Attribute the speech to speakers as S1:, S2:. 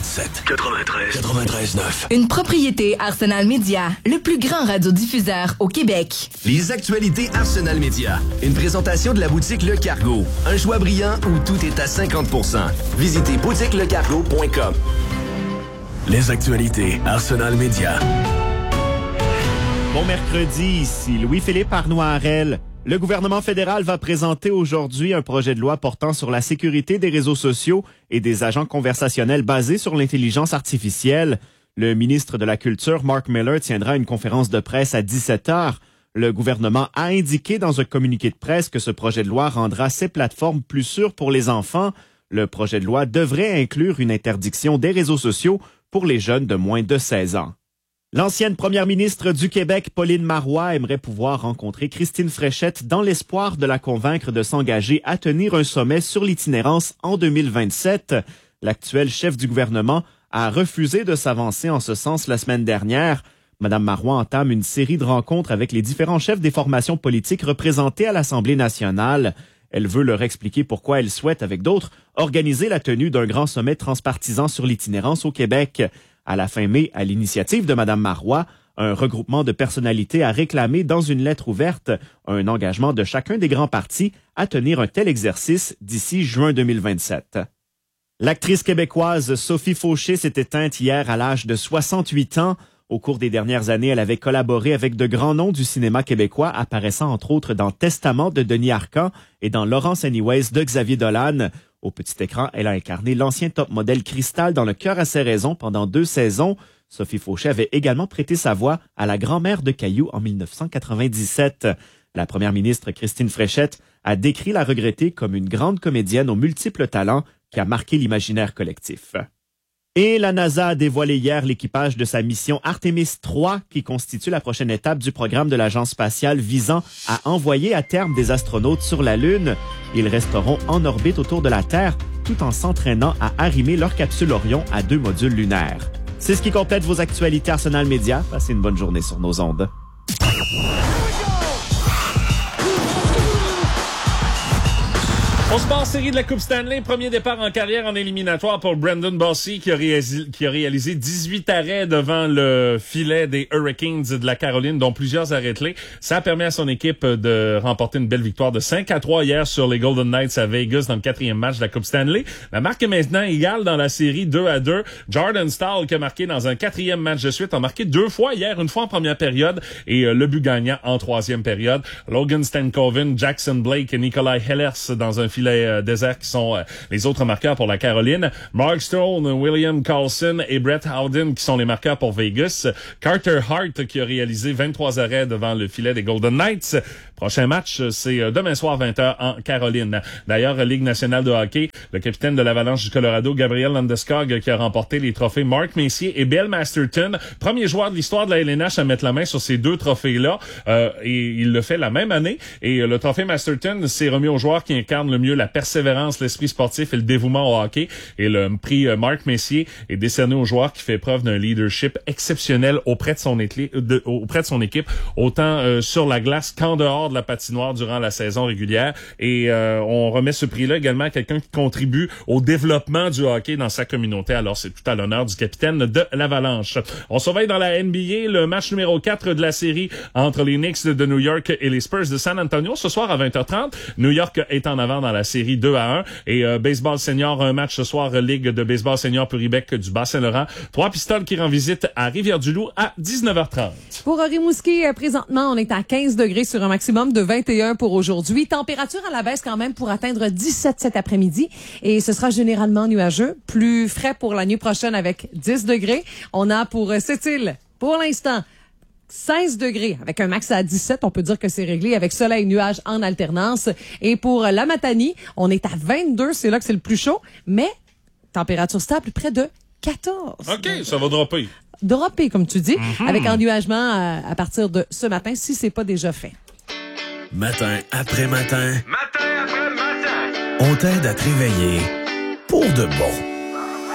S1: 93.9.
S2: Une propriété Arsenal Média, le plus grand radiodiffuseur au Québec.
S3: Les actualités Arsenal Média. Une présentation de la boutique Le Cargo. Un choix brillant où tout est à 50%. Visitez boutiquelecargo.com.
S1: Les actualités Arsenal Média.
S4: Bon mercredi, ici Louis-Philippe Arnois-Harel. Le gouvernement fédéral va présenter aujourd'hui un projet de loi portant sur la sécurité des réseaux sociaux et des agents conversationnels basés sur l'intelligence artificielle. Le ministre de la Culture, Mark Miller, tiendra une conférence de presse à 17h. Le gouvernement a indiqué dans un communiqué de presse que ce projet de loi rendra ces plateformes plus sûres pour les enfants. Le projet de loi devrait inclure une interdiction des réseaux sociaux pour les jeunes de moins de 16 ans. L'ancienne première ministre du Québec, Pauline Marois, aimerait pouvoir rencontrer Christine Fréchette dans l'espoir de la convaincre de s'engager à tenir un sommet sur l'itinérance en 2027. L'actuel chef du gouvernement a refusé de s'avancer en ce sens la semaine dernière. Madame Marois entame une série de rencontres avec les différents chefs des formations politiques représentées à l'Assemblée nationale. Elle veut leur expliquer pourquoi elle souhaite, avec d'autres, organiser la tenue d'un grand sommet transpartisan sur l'itinérance au Québec. À la fin mai, à l'initiative de Mme Marois, un regroupement de personnalités a réclamé dans une lettre ouverte un engagement de chacun des grands partis à tenir un tel exercice d'ici juin 2027. L'actrice québécoise Sophie Fauché s'est éteinte hier à l'âge de 68 ans. Au cours des dernières années, elle avait collaboré avec de grands noms du cinéma québécois, apparaissant entre autres dans Testament de Denis Arcand et dans Laurence Anyways de Xavier Dolan. Au petit écran, elle a incarné l'ancien top modèle Cristal dans Le cœur à ses raisons pendant 2 saisons. Sophie Fauché avait également prêté sa voix à la grand-mère de Caillou en 1997. La première ministre Christine Fréchette a décrit la regrettée comme une grande comédienne aux multiples talents qui a marqué l'imaginaire collectif. Et la NASA a dévoilé hier l'équipage de sa mission Artemis 3 qui constitue la prochaine étape du programme de l'Agence spatiale visant à envoyer à terme des astronautes sur la Lune. Ils resteront en orbite autour de la Terre tout en s'entraînant à arrimer leur capsule Orion à 2 modules lunaires. C'est ce qui complète vos actualités Arsenal Média. Passez une bonne journée sur nos ondes.
S5: On se passe en série de la Coupe Stanley. Premier départ en carrière en éliminatoire pour Brendan Bossy qui a réalisé 18 arrêts devant le filet des Hurricanes de la Caroline, dont plusieurs arrêts clés. Ça a permis à son équipe de remporter une belle victoire de 5-3 hier sur les Golden Knights à Vegas dans le 4e match de la Coupe Stanley. La marque est maintenant égale dans la série 2-2. Jordan Staal qui a marqué dans un 4e match de suite a marqué 2 fois hier, une fois en première période et le but gagnant en 3e période. Logan Stankoven, Jackson Blake et Nikolai Hellers dans un filet désert qui sont les autres marqueurs pour la Caroline. Mark Stone, William Carlson et Brett Howden qui sont les marqueurs pour Vegas. Carter Hart qui a réalisé 23 arrêts devant le filet des Golden Knights. Prochain match, c'est demain soir 20h en Caroline. D'ailleurs, Ligue nationale de hockey, le capitaine de l'Avalanche du Colorado, Gabriel Landeskog, qui a remporté les trophées Mark Messier et Bill Masterton. Premier joueur de l'histoire de la LNH à mettre la main sur ces 2 trophées-là. Et il le fait la même année. Et le trophée Masterton s'est remis au joueur qui incarne le mieux la persévérance, l'esprit sportif et le dévouement au hockey. Et le prix Mark Messier est décerné au joueur qui fait preuve d'un leadership exceptionnel auprès de son équipe, autant sur la glace qu'en dehors de la patinoire durant la saison régulière. Et on remet ce prix-là également à quelqu'un qui contribue au développement du hockey dans sa communauté. Alors, c'est tout à l'honneur du capitaine de l'Avalanche. On surveille dans la NBA le match numéro 4 de la série entre les Knicks de New York et les Spurs de San Antonio. Ce soir à 20h30, New York est en avant dans la série 2-1. Et baseball senior, un match ce soir, Ligue de baseball senior Puribec du Bas-Saint-Laurent. 3 Pistoles qui rend visite à Rivière-du-Loup à 19h30.
S6: Pour Rimouski, présentement, on est à 15 degrés sur un maximum de 21 pour aujourd'hui. Température à la baisse quand même pour atteindre 17 cet après-midi. Et ce sera généralement nuageux. Plus frais pour la nuit prochaine avec 10 degrés. On a pour Sept-Îles, pour l'instant, 16 degrés avec un max à 17. On peut dire que c'est réglé avec soleil et nuages en alternance. Et pour la Matanie, on est à 22. C'est là que c'est le plus chaud. Mais température stable près de 14.
S5: OK, ça va dropper.
S6: Dropper, comme tu dis, avec ennuagement à partir de ce matin, si c'est pas déjà fait.
S1: Matin après matin.
S3: Matin après matin.
S1: On t'aide à te réveiller pour de bon.